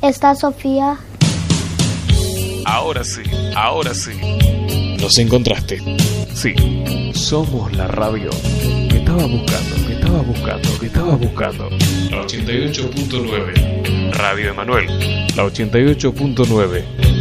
¿Está Sofía? Ahora sí, ahora sí. Nos encontraste. Sí, somos la radio que estaba buscando, que estaba buscando, que estaba buscando. La 88.9. Radio Emanuel, la 88.9.